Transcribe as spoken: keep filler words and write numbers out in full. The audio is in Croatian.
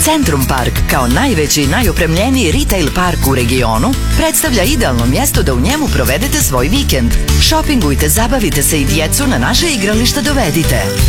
Centrum Park, kao najveći i najopremljeniji retail park u regionu, predstavlja idealno mjesto da u njemu provedete svoj vikend. Šopingujte, zabavite se i djecu na naše igralište dovedite.